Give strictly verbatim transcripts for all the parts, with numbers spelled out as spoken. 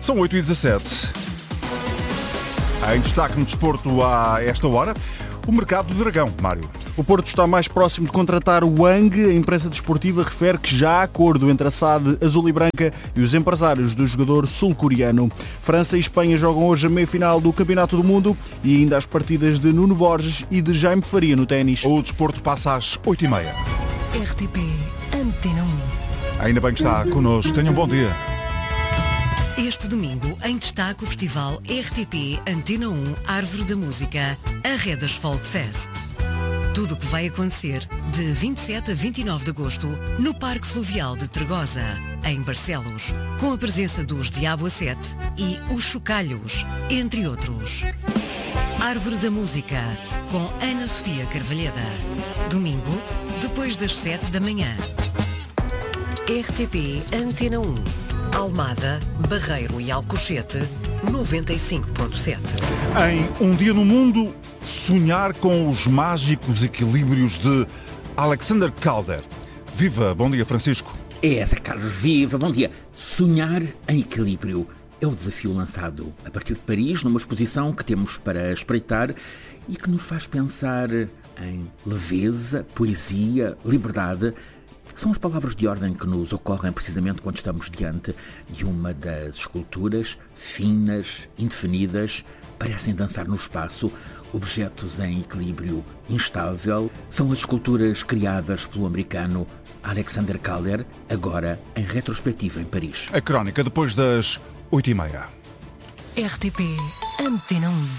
São oito e dezassete. Em destaque no desporto a esta hora, o mercado do Dragão, Mário. O Porto está mais próximo de contratar o Wang. A imprensa desportiva refere que já há acordo entre a S A D azul e branca e os empresários do jogador sul-coreano. França e Espanha jogam hoje a meia-final do Campeonato do Mundo e ainda as partidas de Nuno Borges e de Jaime Faria no ténis. O desporto passa às oito e meia. R T P Antena um. Ainda bem que está connosco. Tenham um bom dia. Este domingo, em destaque, o festival R T P Antena um Árvore da Música, a Redas Folk Fest. Tudo o que vai acontecer de vinte e sete a vinte e nove de agosto no Parque Fluvial de Tregosa, em Barcelos, com a presença dos Diabo a Sete e os Chocalhos, entre outros. Árvore da Música, com Ana Sofia Carvalheda. Domingo, depois das sete da manhã. R T P Antena um. Almada, Barreiro e Alcochete, noventa e cinco ponto sete. Em Um Dia no Mundo, sonhar com os mágicos equilíbrios de Alexander Calder. Viva, bom dia, Francisco. É essa, Carlos, viva, bom dia. Sonhar em equilíbrio é o desafio lançado a partir de Paris, numa exposição que temos para espreitar e que nos faz pensar em leveza, poesia, liberdade. São as palavras de ordem que nos ocorrem precisamente quando estamos diante de uma das esculturas finas, indefinidas, parecem dançar no espaço, objetos em equilíbrio instável. São as esculturas criadas pelo americano Alexander Calder, agora em retrospectiva em Paris. A crónica depois das oito e meia. R T P Antena um.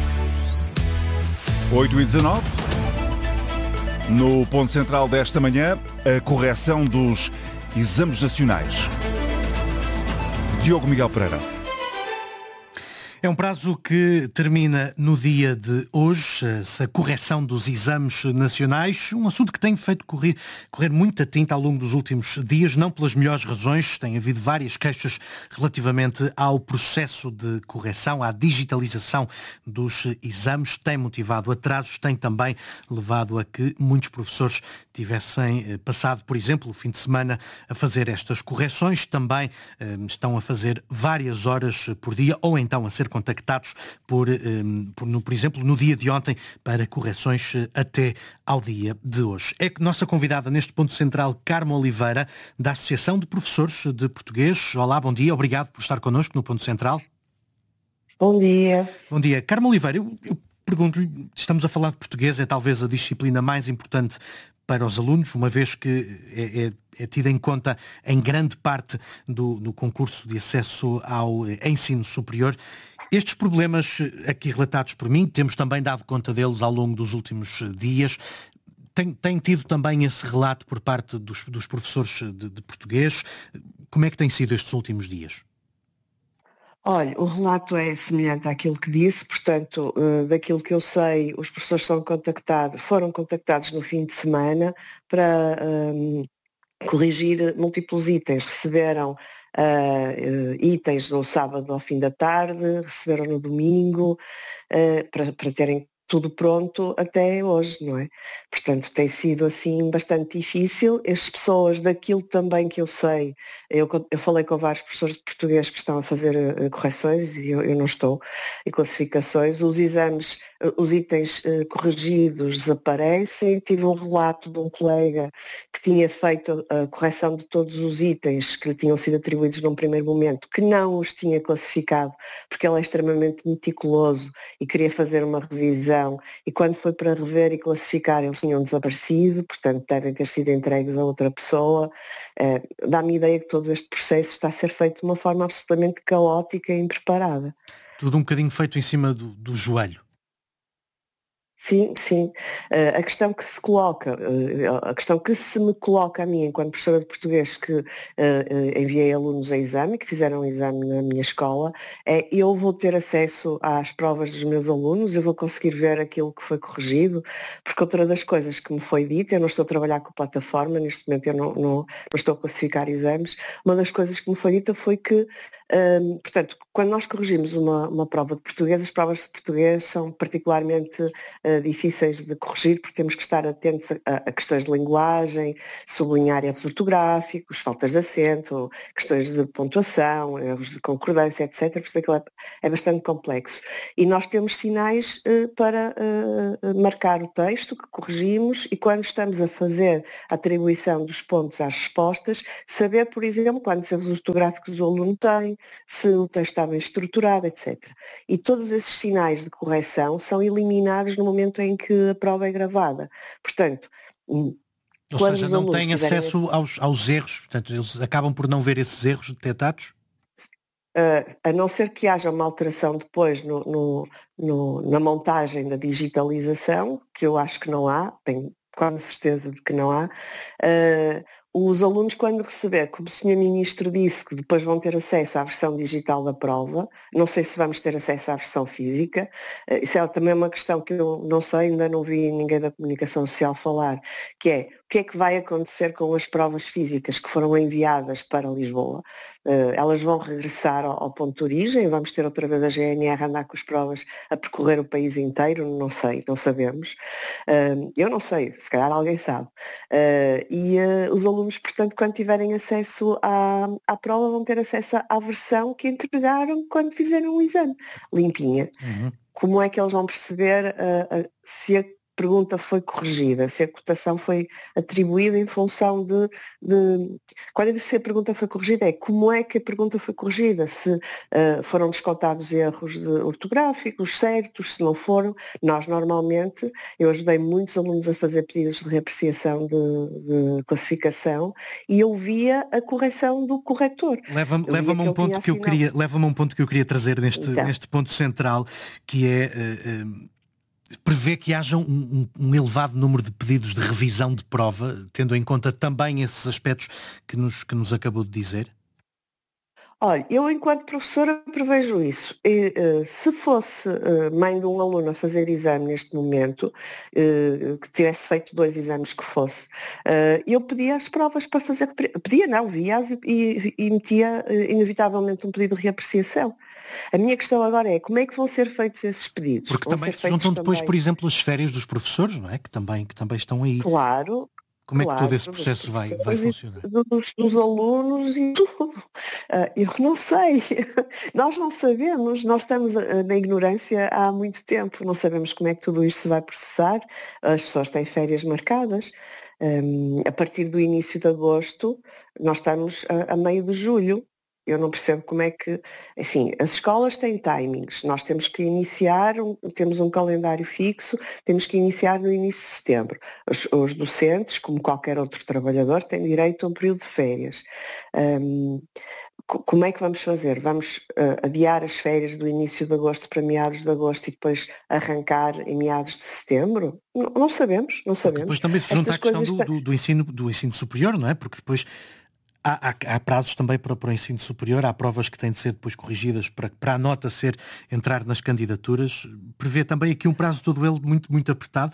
oito e dezanove. No ponto central desta manhã, a correção dos exames nacionais. Diogo Miguel Pereira. É um prazo que termina no dia de hoje, essa correção dos exames nacionais, um assunto que tem feito correr, correr muita tinta ao longo dos últimos dias, não pelas melhores razões. Tem havido várias queixas relativamente ao processo de correção, à digitalização dos exames, tem motivado atrasos, tem também levado a que muitos professores tivessem passado, por exemplo, o fim de semana a fazer estas correções, também eh, estão a fazer várias horas por dia, ou então a ser contactados por, por, por exemplo, no dia de ontem para correções até ao dia de hoje. É que nossa convidada neste ponto central, Carmo Oliveira, da Associação de Professores de Português. Olá, bom dia, obrigado por estar connosco no ponto central. Bom dia. Bom dia. Carmo Oliveira, eu, eu pergunto-lhe, estamos a falar de português, é talvez a disciplina mais importante para os alunos, uma vez que é, é, é tida em conta em grande parte do, do concurso de acesso ao ensino superior. Estes problemas aqui relatados por mim, temos também dado conta deles ao longo dos últimos dias. Tem, tem tido também esse relato por parte dos, dos professores de, de português. Como é que têm sido estes últimos dias? Olha, o relato é semelhante àquilo que disse, portanto, daquilo que eu sei, os professores são contactados, foram contactados no fim de semana para um, corrigir múltiplos itens. Receberam uh, itens no sábado ao fim da tarde, receberam no domingo, uh, para, para terem tudo pronto até hoje, não é? Portanto, tem sido assim bastante difícil. As pessoas, daquilo também que eu sei, eu, eu falei com vários professores de português que estão a fazer uh, correções e eu, eu não estou, e classificações, os exames, uh, os itens uh, corrigidos desaparecem. Tive um relato de um colega que tinha feito a correção de todos os itens que lhe tinham sido atribuídos num primeiro momento, que não os tinha classificado, porque ele é extremamente meticuloso e queria fazer uma revisão, e quando foi para rever e classificar eles tinham desaparecido, portanto devem ter sido entregues a outra pessoa. Uh, dá-me a ideia que todo este processo está a ser feito de uma forma absolutamente caótica e impreparada. Tudo um bocadinho feito em cima do, do joelho. Sim, sim. Uh, a questão que se coloca, uh, a questão que se me coloca a mim, enquanto professora de português que uh, uh, enviei alunos a exame, que fizeram um exame na minha escola, é eu vou ter acesso às provas dos meus alunos, eu vou conseguir ver aquilo que foi corrigido, porque outra das coisas que me foi dita, eu não estou a trabalhar com a plataforma, neste momento eu não, não, não estou a classificar exames, uma das coisas que me foi dita foi que, um, portanto, quando nós corrigimos uma, uma prova de português, as provas de português são particularmente uh, difíceis de corrigir, porque temos que estar atentos a, a questões de linguagem, sublinhar erros ortográficos, faltas de acento, questões de pontuação, erros de concordância, etcétera. Portanto, aquilo é, é bastante complexo. E nós temos sinais uh, para uh, marcar o texto que corrigimos, e quando estamos a fazer a atribuição dos pontos às respostas, saber, por exemplo, quantos erros ortográficos o aluno tem, se o texto está bem estruturado, etcétera. E todos esses sinais de correção são eliminados no momento em que a prova é gravada. Portanto, ou seja, não têm acesso aos, aos erros, portanto, eles acabam por não ver esses erros detectados? Uh, a não ser que haja uma alteração depois no, no, no, na montagem da digitalização, que eu acho que não há, tenho quase certeza de que não há. Uh, os alunos, quando receber, como o senhor Ministro disse, que depois vão ter acesso à versão digital da prova, não sei se vamos ter acesso à versão física, uh, isso é também uma questão que eu não sei, ainda não vi ninguém da comunicação social falar, que é o que é que vai acontecer com as provas físicas que foram enviadas para Lisboa. Uh, elas vão regressar ao, ao ponto de origem, vamos ter outra vez a G N R a andar com as provas a percorrer o país inteiro, não sei, não sabemos. Uh, eu não sei, se calhar alguém sabe. Uh, e uh, os alunos, portanto, quando tiverem acesso à, à prova, vão ter acesso à versão que entregaram quando fizeram o exame, limpinha. Uhum. Como é que eles vão perceber uh, uh, se a pergunta foi corrigida, se a cotação foi atribuída em função de, de... Quando eu disse que a pergunta foi corrigida, é como é que a pergunta foi corrigida, se uh, foram descontados erros de ortográficos certos, se não foram. Nós normalmente, eu ajudei muitos alunos a fazer pedidos de reapreciação de, de classificação, e eu via a correção do corretor. Leva-me leva a um ponto que eu queria, leva-me a um ponto que eu queria trazer neste, então. neste ponto central, que é... Uh, uh... prevê que haja um, um, um elevado número de pedidos de revisão de prova, tendo em conta também esses aspectos que nos, que nos acabou de dizer? Olha, eu enquanto professora prevejo isso. E, uh, se fosse uh, mãe de um aluno a fazer exame neste momento, uh, que tivesse feito dois exames que fosse, uh, eu pedia as provas para fazer... Pedia não, via-as e, e, e metia uh, inevitavelmente um pedido de reapreciação. A minha questão agora é como é que vão ser feitos esses pedidos? Porque vão também se juntam depois, também... por exemplo, as férias dos professores, não é? Que também, que também estão aí. Claro. Como claro, é que todo esse processo vai, vai funcionar? Dos, dos alunos e tudo. Uh, eu não sei. Nós não sabemos. Nós estamos uh, na ignorância há muito tempo. Não sabemos como é que tudo isto se vai processar. As pessoas têm férias marcadas. Um, a partir do início de agosto, nós estamos a, a meio de julho. Eu não percebo como é que... Assim, as escolas têm timings. Nós temos que iniciar, um, temos um calendário fixo, temos que iniciar no início de setembro. Os, os docentes, como qualquer outro trabalhador, têm direito a um período de férias. Um, como é que vamos fazer? Vamos uh, adiar as férias do início de agosto para meados de agosto e depois arrancar em meados de setembro? Não, não sabemos, não sabemos. Porque depois também se junta a questão do, do, do, ensino, do ensino superior, não é? Porque depois... Há, há, há prazos também para, para o ensino superior, há provas que têm de ser depois corrigidas para, para a nota ser, entrar nas candidaturas. Prevê também aqui um prazo todo ele muito, muito apertado?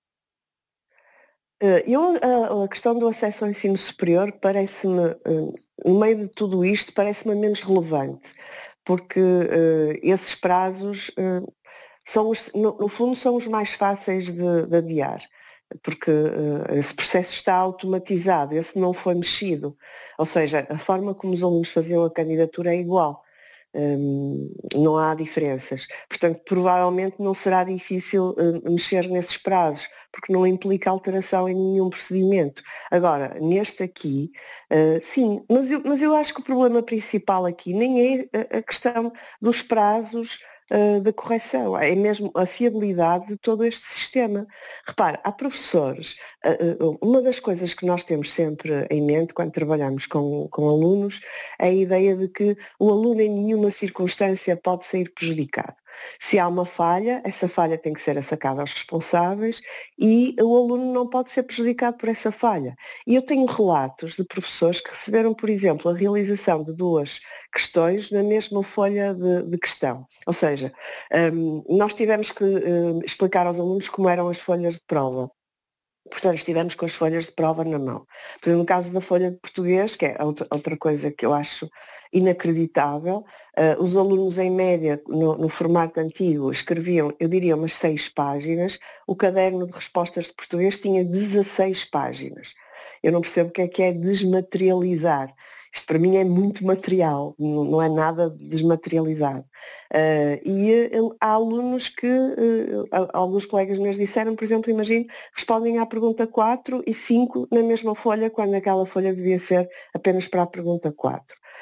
Eu, a, a questão do acesso ao ensino superior parece-me, no meio de tudo isto, parece-me menos relevante, porque uh, esses prazos, uh, são os, no, no fundo, são os mais fáceis de, de adiar. Porque uh, esse processo está automatizado, esse não foi mexido. Ou seja, a forma como os alunos faziam a candidatura é igual. Um, não há diferenças. Portanto, provavelmente não será difícil uh, mexer nesses prazos, porque não implica alteração em nenhum procedimento. Agora, neste aqui, uh, sim, mas eu, mas eu acho que o problema principal aqui nem é a, a questão dos prazos Uh, da correção, é mesmo a fiabilidade de todo este sistema. Repare, há professores, uh, uh, uma das coisas que nós temos sempre em mente quando trabalhamos com, com alunos é a ideia de que o aluno em nenhuma circunstância pode sair prejudicado. Se há uma falha, essa falha tem que ser sacada aos responsáveis e o aluno não pode ser prejudicado por essa falha. E eu tenho relatos de professores que receberam, por exemplo, a realização de duas questões na mesma folha de, de questão. Ou seja, um, nós tivemos que um, explicar aos alunos como eram as folhas de prova. Portanto, estivemos com as folhas de prova na mão. Por exemplo, no caso da folha de português, que é outra, outra coisa que eu acho inacreditável, uh, os alunos em média, no, no formato antigo, escreviam, eu diria, umas seis páginas, o caderno de respostas de português tinha dezasseis páginas. Eu não percebo o que é que é desmaterializar. Isto para mim é muito material, não, não é nada desmaterializado. Uh, e uh, há alunos que, uh, alguns colegas meus disseram, por exemplo, imagino, respondem à pergunta quatro e cinco na mesma folha, quando aquela folha devia ser apenas para a pergunta quatro.